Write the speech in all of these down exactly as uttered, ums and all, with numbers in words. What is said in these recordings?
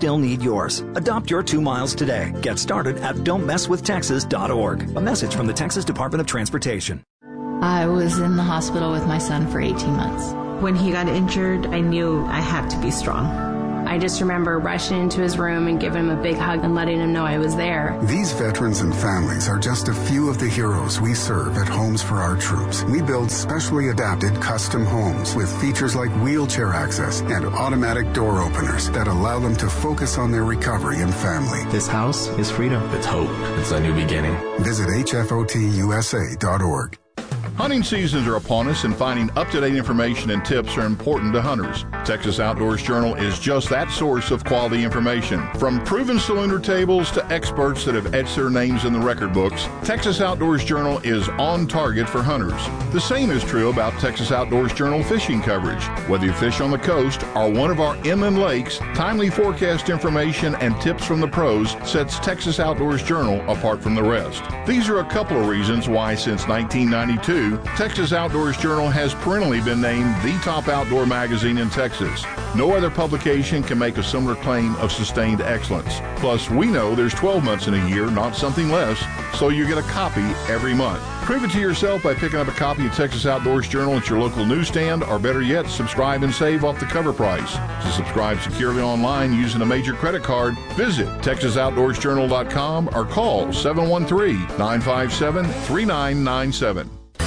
still need yours. Adopt your two miles today. Get started at don't mess with texas dot org. A message from the Texas Department of Transportation. I was in the hospital with my son for eighteen months. When he got injured, I knew I had to be strong. I just remember rushing into his room and giving him a big hug and letting him know I was there. These veterans and families are just a few of the heroes we serve at Homes for Our Troops. We build specially adapted custom homes with features like wheelchair access and automatic door openers that allow them to focus on their recovery and family. This house is freedom. It's hope. It's a new beginning. Visit H F O T U S A dot org. Hunting seasons are upon us, and finding up-to-date information and tips are important to hunters. Texas Outdoors Journal is just that source of quality information. From proven salooner tables to experts that have etched their names in the record books, Texas Outdoors Journal is on target for hunters. The same is true about Texas Outdoors Journal fishing coverage. Whether you fish on the coast or one of our inland lakes, timely forecast information and tips from the pros sets Texas Outdoors Journal apart from the rest. These are a couple of reasons why since nineteen ninety-two, Texas Outdoors Journal has perennially been named the top outdoor magazine in Texas. No other publication can make a similar claim of sustained excellence. Plus, we know there's twelve months in a year, not something less, so you get a copy every month. Prove it to yourself by picking up a copy of Texas Outdoors Journal at your local newsstand, or better yet, subscribe and save off the cover price. To subscribe securely online using a major credit card, visit texas outdoors journal dot com or call seven one three, nine five seven, three nine nine seven.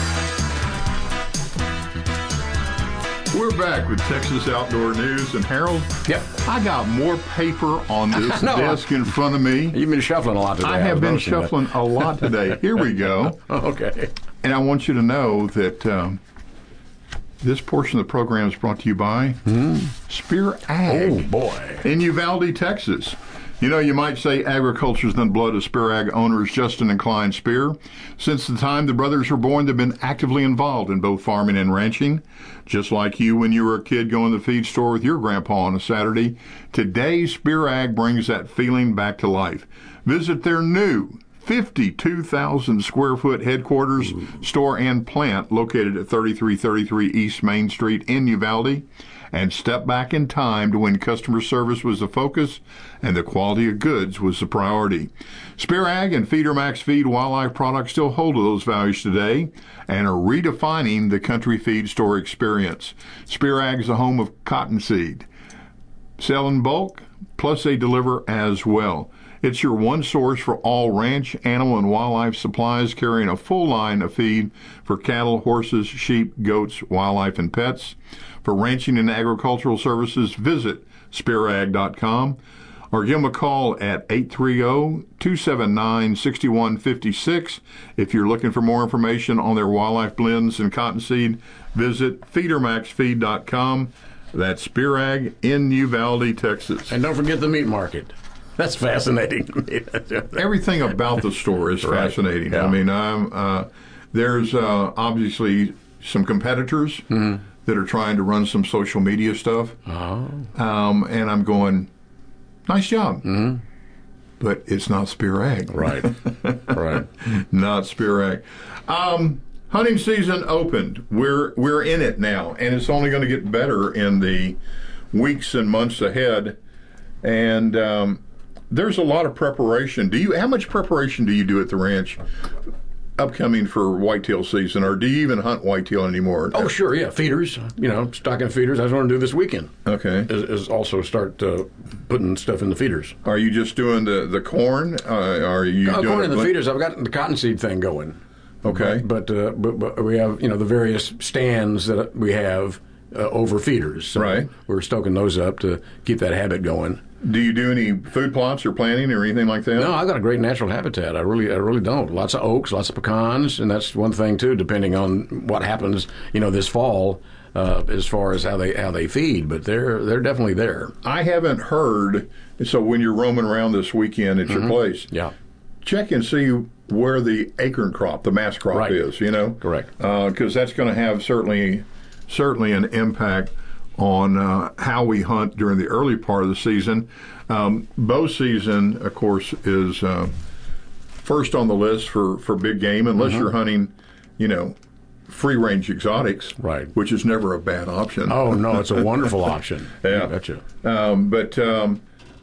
We're back with Texas Outdoor News, and Harold, yep. I got more paper on this no, desk in front of me. You've been shuffling a lot today. I have I been shuffling that. a lot today. Here we go. Okay. And I want you to know that um, this portion of the program is brought to you by mm. Spear Ag. Oh, boy. In Uvalde, Texas. You know, you might say agriculture's in the blood of Spear Ag owners Justin and Klein Spear. Since the time the brothers were born, they've been actively involved in both farming and ranching. Just like you when you were a kid going to the feed store with your grandpa on a Saturday, today Spear Ag brings that feeling back to life. Visit their new fifty-two thousand square foot headquarters, Ooh. store, and plant located at thirty-three thirty-three East Main Street in Uvalde, and step back in time to when customer service was the focus and the quality of goods was the priority. Spear Ag and Feeder Max Feed wildlife products still hold those values today and are redefining the country feed store experience. Spear Ag is the home of cottonseed. Sell in bulk, plus they deliver as well. It's your one source for all ranch, animal, and wildlife supplies, carrying a full line of feed for cattle, horses, sheep, goats, wildlife, and pets. For ranching and agricultural services, visit spear ag dot com or give them a call at eight three zero, two seven nine, six one five six. If you're looking for more information on their wildlife blends and cottonseed, visit feeder max feed dot com. That's Spear Ag in Uvalde, Texas. And don't forget the meat market. That's fascinating to me. Everything about the store is right. fascinating. Yeah. I mean, I'm, uh, there's uh, obviously some competitors mm-hmm. that are trying to run some social media stuff. Oh. Um, and I'm going, nice job. Mm-hmm. But it's not Spear Ag. Right. right. Not Spear Ag. Um, hunting season opened. We're we're in it now, and it's only going to get better in the weeks and months ahead. And um, there's a lot of preparation. Do you? How much preparation do you do at the ranch upcoming for whitetail season, or do you even hunt whitetail anymore? Oh, sure, yeah, feeders. You know, stocking feeders. That's what I'm going to do this weekend. Okay. Is, is also start uh, putting stuff in the feeders. Are you just doing the the corn? Uh, are you uh, doing corn in the like- feeders? I've got the cottonseed thing going. Okay. But but, uh, but but we have you know the various stands that we have uh, over feeders. So right. We're stoking those up to keep that habit going. Do you do any food plots or planting or anything like that? No, I've got a great natural habitat. I really, I really don't. Lots of oaks, lots of pecans, and that's one thing too. Depending on what happens, you know, this fall, uh, as far as how they how they feed, but they're they're definitely there. I haven't heard. So when you're roaming around this weekend at mm-hmm. your place, yeah, check and see where the acorn crop, the mass crop, right. is. You know, correct, because uh, that's going to have certainly certainly an impact on uh, how we hunt during the early part of the season. Um, bow season, of course, is uh, first on the list for, for big game, unless mm-hmm. you're hunting, you know, free-range exotics, right? Which is never a bad option. Oh, no, it's a wonderful option. Yeah. Gotcha. Um, but um,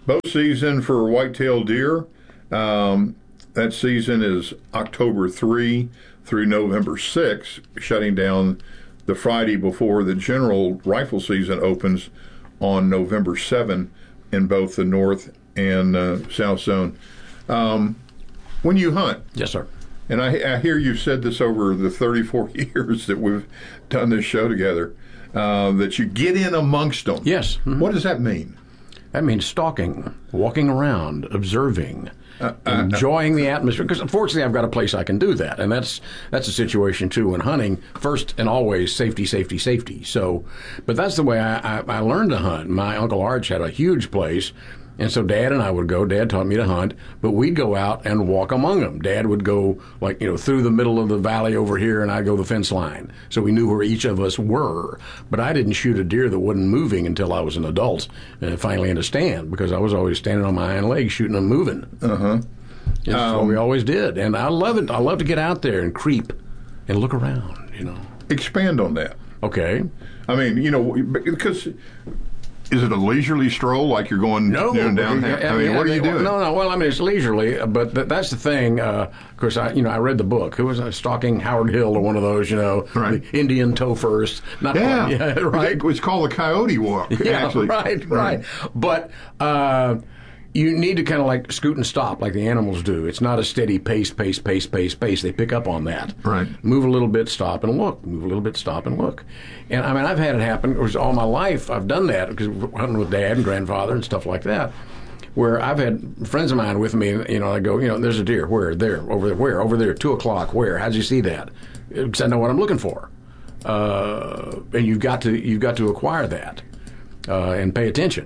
Bow season for whitetail deer, um, that season is October third through November sixth, shutting down the Friday before the general rifle season opens on November seventh in both the North and uh, South Zone. Um, when you hunt. Yes, sir. And I, I hear you've said this over the thirty-four years that we've done this show together, uh, that you get in amongst them. Yes. Mm-hmm. What does that mean? That means stalking, walking around, observing, uh, uh, enjoying the atmosphere. Because unfortunately, I've got a place I can do that, and that's that's a situation too when hunting. First and always, safety, safety, safety. So, but that's the way I, I, I learned to hunt. My Uncle Arch had a huge place. And so Dad and I would go. Dad taught me to hunt, but we'd go out and walk among them. Dad would go, like, you know, through the middle of the valley over here, and I'd go the fence line. So we knew where each of us were. But I didn't shoot a deer that wasn't moving until I was an adult and finally in a stand, because I was always standing on my hind legs shooting them moving. Uh-huh. That's um, what we always did. And I love it. I love to get out there and creep and look around, you know. Expand on that. Okay. I mean, you know, because... Is it a leisurely stroll, like you're going no, down? Yeah, I mean, yeah, what are you well, doing? No, no. Well, I mean, it's leisurely, but th- that's the thing. Uh, of course, I, you know, I read the book. Who was I stalking Howard Hill or one of those? You know, right. The Indian toe first. Not yeah, quite, yeah, right. It's called the Coyote Walk. Yeah, actually. right, right. But uh, you need to kind of like scoot and stop, like the animals do. It's not a steady pace, pace, pace, pace, pace. They pick up on that. Right. Move a little bit, stop and look. Move a little bit, stop and look. And I mean, I've had it happen. It was all my life. I've done that because hunting with Dad and grandfather and stuff like that. Where I've had friends of mine with me, you know, I go, you know, there's a deer. Where? There. Over there. Where? Over there. Two o'clock. Where? How'd you see that? Because I know what I'm looking for. Uh, and you've got to you've got to acquire that uh, and pay attention.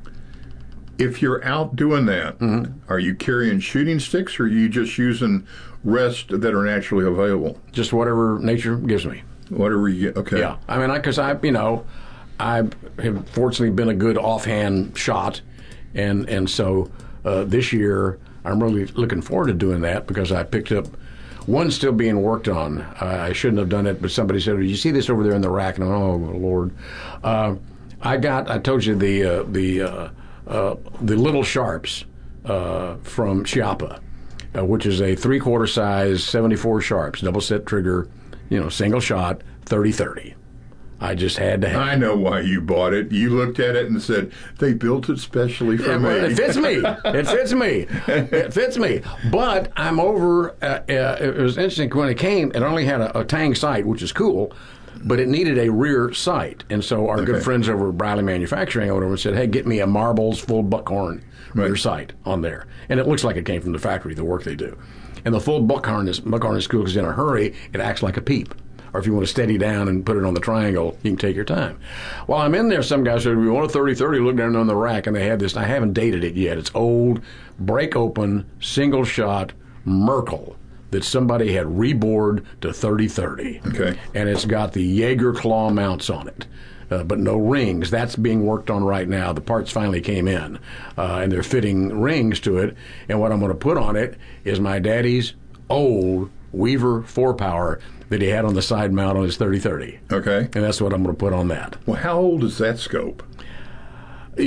If you're out doing that, mm-hmm. are you carrying shooting sticks, or are you just using rest that are naturally available? Just whatever nature gives me. Whatever you get. Okay. Yeah. I mean, because I, I, you know, I have fortunately been a good offhand shot, and and so uh, this year I'm really looking forward to doing that because I picked up one still being worked on. Uh, I shouldn't have done it, but somebody said, "Did you see this over there in the rack?" And I went, "Oh Lord." Uh, I got. I told you the uh, the. Uh, Uh, the Little Sharps uh, from Chiapa, uh, which is a three-quarter size seventy-four Sharps, double set trigger, you know, single shot, thirty thirty. I just had to have I know why you bought it. You looked at it and said, they built it specially for yeah, me. Well, it fits me. It fits me. It fits me. But I'm over, uh, uh, it was interesting when it came, it only had a, a Tang sight, which is cool, but it needed a rear sight. And so our okay. good friends over at Briley Manufacturing over and said, hey, get me a Marbles full buckhorn rear right. sight on there. And it looks like it came from the factory, the work they do. And the full buckhorn is, buckhorn is cool because in a hurry, it acts like a peep. Or if you want to steady down and put it on the triangle, you can take your time. While I'm in there, some guy said, we want a thirty thirty, look down on the rack, and they had this, I haven't dated it yet. It's old, break open, single shot Merkel that somebody had rebored to thirty thirty. Okay. And it's got the Jaeger claw mounts on it, uh, but no rings. That's being worked on right now. The parts finally came in, uh, and they're fitting rings to it. And what I'm going to put on it is my daddy's old Weaver four power that he had on the side mount on his thirty thirty. Okay. And that's what I'm going to put on that. Well, how old is that scope? Uh,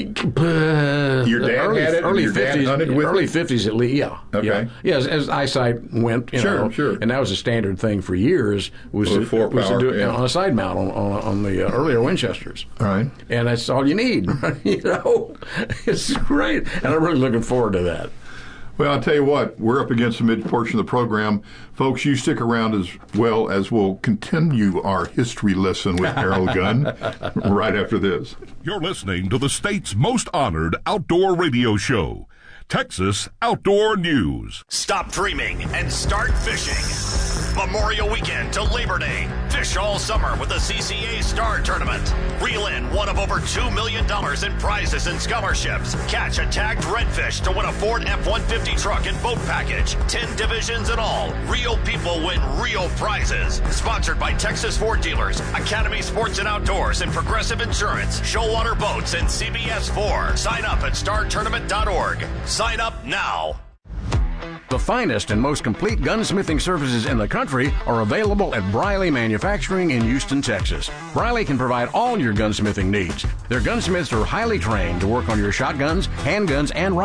your dad early, had it? Early your fifties, dad hunted with early it? fifties at least, yeah. Okay. Yeah, yeah as, as eyesight went, you sure, know. Sure, And that was a standard thing for years, was, well, to, four was power, to do it yeah. on a side mount on, on, on the uh, earlier Winchesters. All right. And that's all you need, you know. It's great. And I'm really looking forward to that. Well, I'll tell you what, we're up against the mid-portion of the program. Folks, you stick around as well as we'll continue our history lesson with Harold Gunn right after this. You're listening to the state's most honored outdoor radio show, Texas Outdoor News. Stop dreaming and start fishing. Memorial Weekend to Labor Day. Fish all summer with the C C A Star Tournament. Reel in one of over two million dollars in prizes and scholarships. Catch a tagged redfish to win a Ford F one fifty truck and boat package. Ten divisions in all. Real people win real prizes. Sponsored by Texas Ford Dealers, Academy Sports and Outdoors, and Progressive Insurance, Showwater Boats, and C B S four. Sign up at star tournament dot org. Sign up now. The finest and most complete gunsmithing services in the country are available at Briley Manufacturing in Houston, Texas. Briley can provide all your gunsmithing needs. Their gunsmiths are highly trained to work on your shotguns, handguns, and